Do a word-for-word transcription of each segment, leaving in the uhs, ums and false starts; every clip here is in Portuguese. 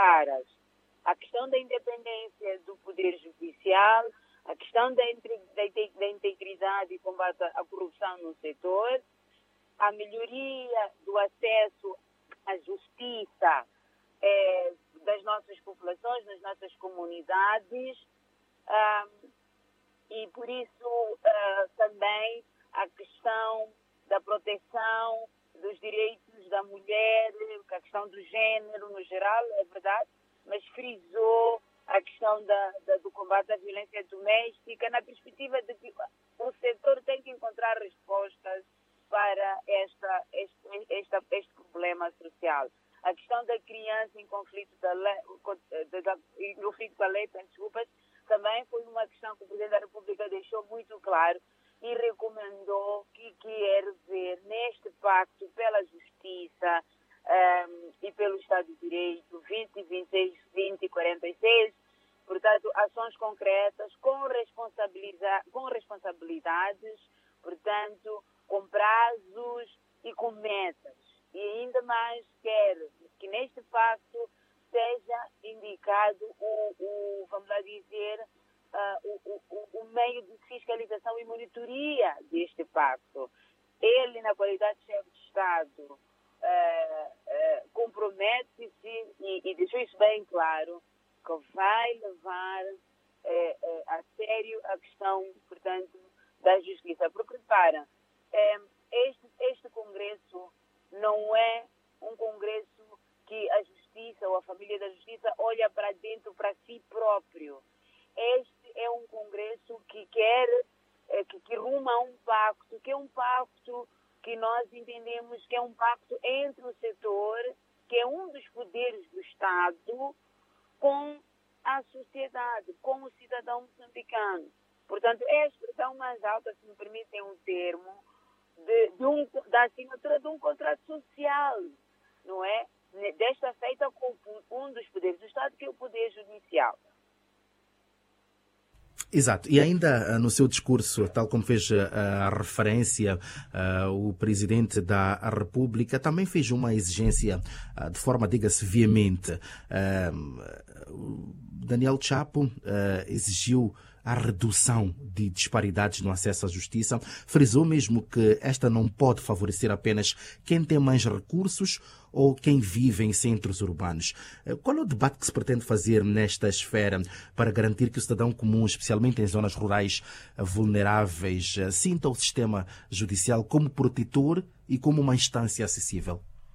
claras. A questão da independência do Poder Judicial, a questão da, da integridade e combate à corrupção no setor, a melhoria do acesso à justiça eh, das nossas populações, das nossas comunidades, ah, e por isso ah, também a questão da proteção dos direitos da mulher, a questão do género no geral, é verdade, mas frisou a questão da, da, do combate à violência doméstica na perspectiva de que o setor tem que encontrar respostas para esta, este, esta, este problema social. A questão da criança em conflito da lei, da, da, em conflito com a lei, desculpas, também foi uma questão que o Presidente da República deixou muito claro e recomendou que quer ver neste pacto pela justiça um, e pelo Estado de Direito vinte, vinte e seis, vinte e quarenta e seis, portanto, ações concretas com, responsabiliza- com responsabilidades, portanto, com prazos e com metas. E ainda mais quer que neste pacto seja indicado o, o vamos lá dizer, uh, o, o, o meio de fiscalização e monitoria deste pacto. Ele, na qualidade de chefe de Estado, uh, uh, compromete-se e, e deixou isso bem claro, que vai levar uh, uh, a sério a questão, portanto, da justiça. Porque, repara, um, este, este Congresso não é um Congresso que a justiça ou a família da justiça olha para dentro, para si próprio. Este é um Congresso que quer, que, que ruma a um pacto, que é um pacto que nós entendemos que é um pacto entre o setor, que é um dos poderes do Estado, com a sociedade, com o cidadão moçambicano. Portanto, é a expressão mais alta, se me permitem um termo, de, de um, da assinatura de um contrato social, não é? Desta feita com um dos poderes do Estado, que é o Poder Judicial. Exato. E ainda no seu discurso, tal como fez a referência, o Presidente da República também fez uma exigência de forma, diga-se, veemente. Daniel Chapo exigiu a redução de disparidades no acesso à justiça, frisou mesmo que esta não pode favorecer apenas quem tem mais recursos ou quem vive em centros urbanos. Qual é o debate que se pretende fazer nesta esfera para garantir que o cidadão comum, especialmente em zonas rurais vulneráveis, sinta o sistema judicial como protetor e como uma instância acessível?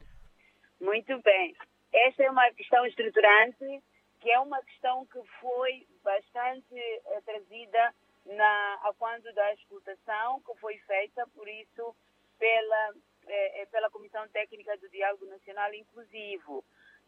Muito bem. Esta é uma questão estruturante, que é uma questão que foi bastante eh, trazida na, a quando da escutação que foi feita, por isso, pela, eh, pela Comissão Técnica do Diálogo Nacional Inclusivo.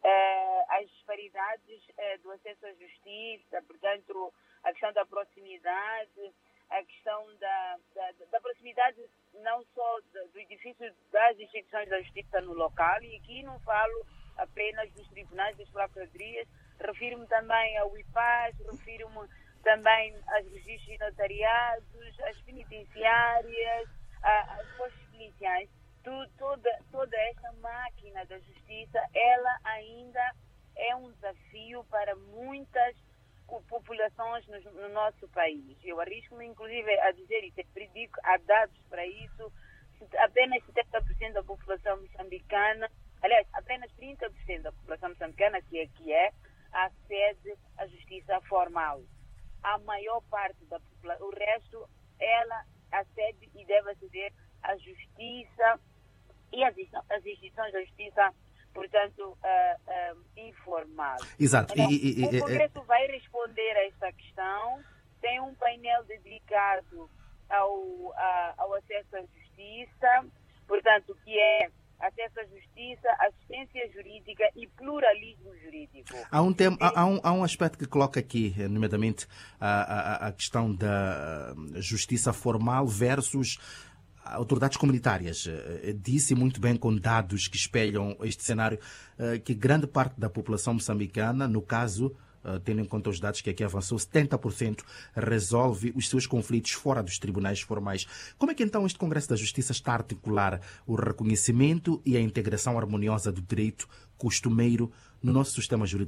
Eh, as disparidades eh, do acesso à justiça, portanto, a questão da proximidade, a questão da, da, da proximidade não só do edifício das instituições da justiça no local, e aqui não falo apenas dos tribunais, das procuradoриas, refiro-me também ao I P A S, refiro-me também aos registros notariados, às penitenciárias, às postos policiais. Tu, toda, toda esta máquina da justiça, ela ainda é um desafio para muitas populações no, no nosso país. Eu arrisco-me, inclusive, a dizer, e sempre digo, há dados para isso, apenas setenta por cento da população moçambicana, aliás, apenas trinta por cento da população moçambicana, que aqui é, acede à justiça formal. A maior parte da população, o resto, ela acede e deve aceder à justiça e às, às instituições da justiça, portanto, uh, uh, informal. Exato. Então, e, e, o Congresso e, vai responder a esta questão, tem um painel dedicado ao, a, ao acesso à justiça, portanto, que é acesso à justiça, assistência jurídica e pluralismo jurídico. Há um, tema, há, há, um, há um aspecto que coloca aqui, nomeadamente a, a, a questão da justiça formal versus autoridades comunitárias. Disse muito bem com dados que espelham este cenário que grande parte da população moçambicana, no caso, tendo em conta os dados que aqui avançou, setenta por cento resolve os seus conflitos fora dos tribunais formais. Como é que então este Congresso da Justiça está a articular o reconhecimento e a integração harmoniosa do direito costumeiro no nosso sistema jurídico